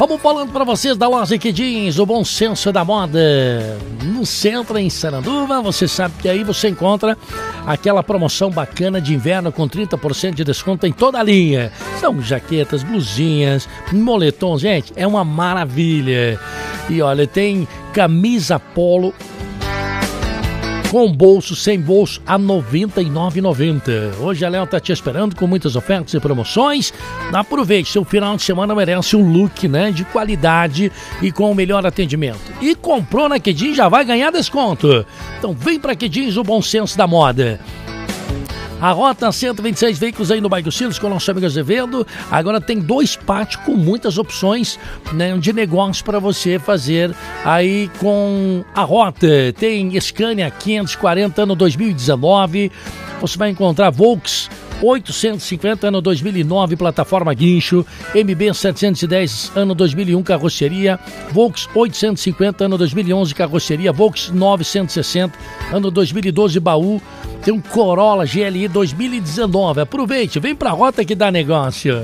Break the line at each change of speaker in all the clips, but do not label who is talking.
Vamos falando para vocês da loja Que Jeans, o bom senso da moda. No centro, em Sananduva, você sabe que aí você encontra aquela promoção bacana de inverno com 30% de desconto em toda a linha. São jaquetas, blusinhas, moletons, gente, é uma maravilha. E olha, tem camisa polo com bolso, sem bolso, a R$ 99,90. Hoje a Léo tá te esperando com muitas ofertas e promoções. Aproveite, seu final de semana merece um look, né, de qualidade e com o melhor atendimento. E comprou na Que Jeans, já vai ganhar desconto. Então vem pra Que Jeans, o bom senso da moda. A Rota 126 veículos aí no bairro Silos com o nosso amigo Azevedo. Agora tem 2 pátios com muitas opções, né, de negócio para você fazer aí com a Rota. Tem Scania 540 ano 2019. Você vai encontrar Volks 850 ano 2009, plataforma guincho, MB 710 ano 2001, carroceria, Volks 850 ano 2011, carroceria, Volks 960 ano 2012, baú. Tem um Corolla GLI 2019. Aproveite, vem pra Rota que dá negócio.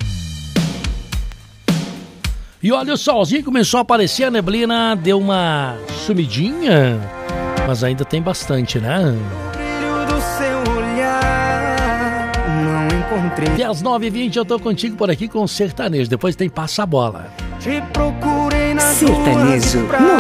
E olha, o solzinho começou a aparecer, a neblina deu uma sumidinha, mas ainda tem bastante, né? E às 9h20 eu tô contigo por aqui com o Sertanejo. Depois tem Passa a Bola.
Sertanejo no